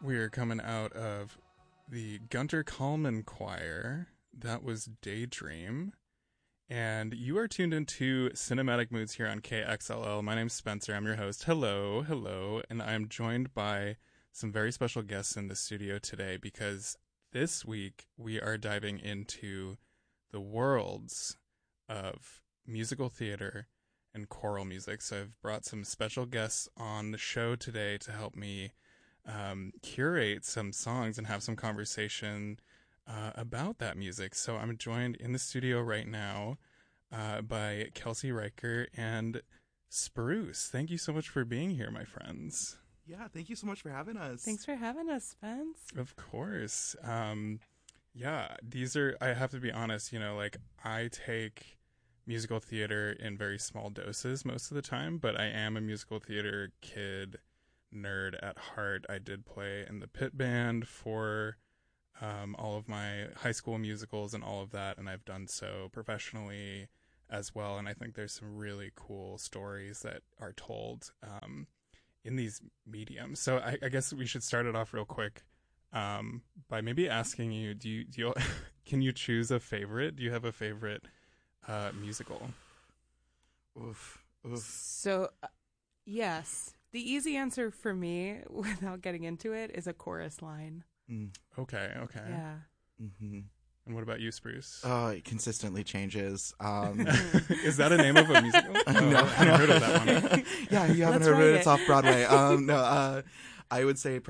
We're coming out of the Gunter Kallman Choir. That was Daydream. And you are tuned into Cinematic Moods here on KXLL. My name's Spencer. I'm your host. Hello, hello. And I'm joined by some very special guests in the studio today because this week we are diving into the worlds of musical theater and choral music. So I've brought some special guests on the show today to help me curate some songs and have some conversation about that music. So I'm joined in the studio right now by Kelsey Riker and Spruce. Thank you so much for being here, my friends. Yeah, thank you so much for having us. Thanks for having us, Spence. Of course. Yeah, these are, I have to be honest, you know, like I take musical theater in very small doses most of the time, but I am a musical theater kid nerd at heart. I did play in the pit band for all of my high school musicals and all of that, and I've done so professionally as well. And I think there's some really cool stories that are told in these mediums. So I guess we should start it off real quick by maybe asking you, do you can you choose a favorite? Do you have a favorite musical? Oof. So, yes. The easy answer for me, without getting into it, is a chorus line. Okay. Yeah. Mm-hmm. And what about you, Spruce? It consistently changes. Is that a name of a musical? No, I haven't heard of that one. Yeah, you haven't Let's heard of write it. It's off Broadway. I would say